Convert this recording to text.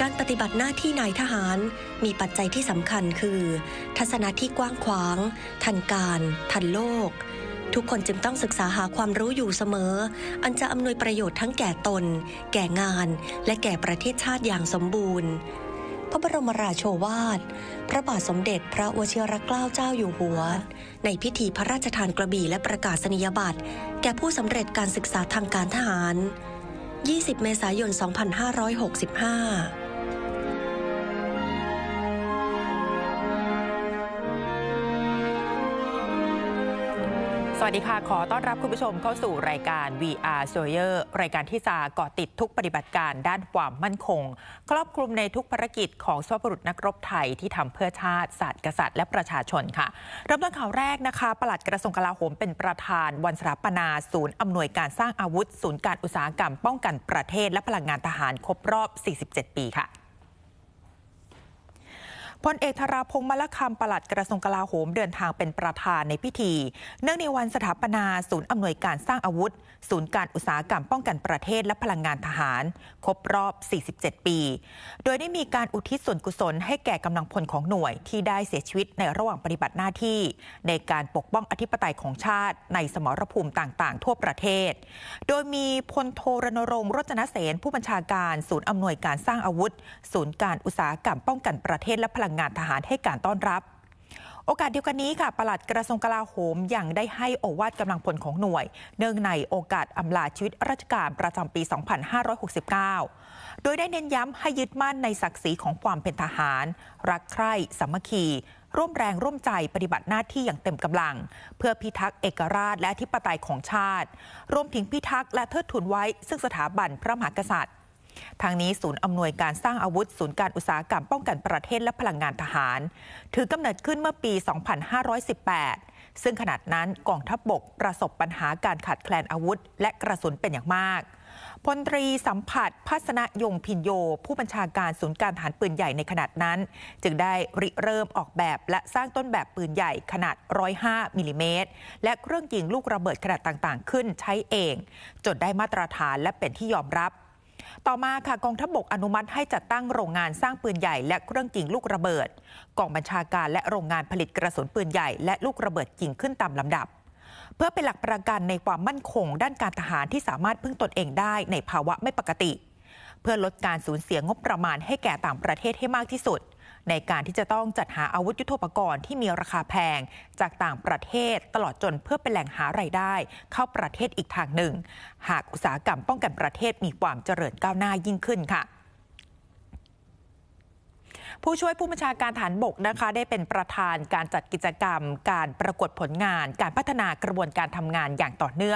การปฏิบัติหน้าที่นายทหารมีปัจจัยที่สำคัญคือทัศนะที่กว้างขวางทันการทันโลกทุกคนจึงต้องศึกษาหาความรู้อยู่เสมออันจะอำนวยประโยชน์ทั้งแก่ตนแก่งานและแก่ประเทศชาติอย่างสมบูรณ์พระบรมราโชวาทพระบาทสมเด็จพระวชิรเกล้าเจ้าอยู่หัวในพิธีพระราชทานกระบี่และประกาศนียบัตรแก่ผู้สำเร็จการศึกษาทางการทหาร20 เมษายน 2565 สวัสดีค่ะขอต้อนรับคุณผู้ชมเข้าสู่รายการ VR Soldier รายการที่จะเกาะติดทุกปฏิบัติการด้านความมั่นคงครอบคลุมในทุกภารกิจของสุภาพบุรุษนักรบไทยที่ทำเพื่อชาติศาสตร์กษัตริย์และประชาชนค่ะเริ่มต้นข่าวแรกนะคะปลัดกระทรวงกลาโหมเป็นประธานวันสถาปนาศูนย์อำนวยการสร้างอาวุธศูนย์การอุตสาหกรรมป้องกันประเทศและพลังงานทหารครบรอบ 47 ปีค่ะพลเอกธราพงษ์มลคำปลัดกระทรวงกลาโหมเดินทางเป็นประธานในพิธีเนื่องในวันสถาปนาศูนย์อำนวยการสร้างอาวุธศูนย์การอุตสาหกรรมป้องกันประเทศและพลังงานทหารครบรอบ 47 ปีโดยได้มีการอุทิศส่วนกุศลให้แก่กำลังพลของหน่วยที่ได้เสียชีวิตในระหว่างปฏิบัติหน้าที่ในการปกป้องอธิปไตยของชาติในสมรภูมิต่างๆทั่วประเทศโดยมีพลโทรณรงค์รจนเสนผู้บัญชาการศูนย์อำนวยการสร้างอาวุธศูนย์การอุตสาหกรรมป้องกันประเทศและพลังงานทหารให้การต้อนรับโอกาสเดียวกันนี้ค่ะปลัดกระทรวงกลาโหมยังได้ให้โอวาทกำลังพลของหน่วยเนื่องในโอกาสอำลาชีวิตราชการประจำปี 2569 โดยได้เน้นย้ำให้ยึดมั่นในศักดิ์ศรีของความเป็นทหารรักใคร่สามัคคีร่วมแรงร่วมใจปฏิบัติหน้าที่อย่างเต็มกำลังเพื่อพิทักษ์เอกราชและอธิปไตยของชาติรวมถึงพิทักษ์และเทิดทูนไว้ซึ่งสถาบันพระมหากษัตริย์ทางนี้ศูนย์อำนวยการสร้างอาวุธศูนย์การอุตสาหกรรมป้องกันประเทศและพลังงานทหารถือกำเนิดขึ้นเมื่อปี 2518 ซึ่งขณะนั้นกองทัพบกประสบปัญหาการขาดแคลนอาวุธและกระสุนเป็นอย่างมากพลตรีสัมผัสภัสนยงพินโยผู้บัญชาการศูนย์การทหารปืนใหญ่ในขณะนั้นจึงได้ริเริ่มออกแบบและสร้างต้นแบบปืนใหญ่ขนาด 105 มิลลิเมตรและเครื่องยิงลูกระเบิดขนาดต่างๆขึ้นใช้เองจนได้มาตรฐานและเป็นที่ยอมรับต่อมาค่ะกองทัพบกอนุมัติให้จัดตั้งโรงงานสร้างปืนใหญ่และเครื่องยิงลูกระเบิดกองบัญชาการและโรงงานผลิตกระสุนปืนใหญ่และลูกระเบิดยิงขึ้นตามลำดับเพื่อเป็นหลักประกันในความมั่นคงด้านการทหารที่สามารถพึ่งตนเองได้ในภาวะไม่ปกติเพื่อลดการสูญเสียงบประมาณให้แก่ต่างประเทศให้มากที่สุดในการที่จะต้องจัดหาอาวุธยุทโธปกรณ์ที่มีราคาแพงจากต่างประเทศตลอดจนเพื่อเป็นแหล่งหารายได้เข้าประเทศอีกทางหนึ่งหากอุตสาหกรรมป้องกันประเทศมีความเจริญก้าวหน้ายิ่งขึ้นค่ะผู้ช่วยผู้บัญชาการทหารบกนะคะได้เป็นประธานการจัดกิจกรรมการประกวดผลงานการพัฒนากระบวนการทำงานอย่างต่อเนื่อง